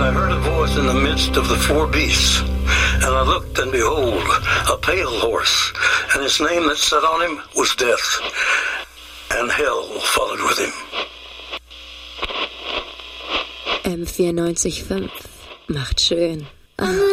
I heard a voice in the midst of the four beasts. And I looked, and behold, a pale horse, and his name that sat on him was Death, and hell followed with him. M94.5 macht schön.